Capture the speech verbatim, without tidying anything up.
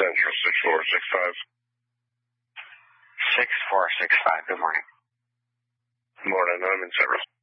Central, six four six five. six four six five, good morning. Morning, I'm in Central.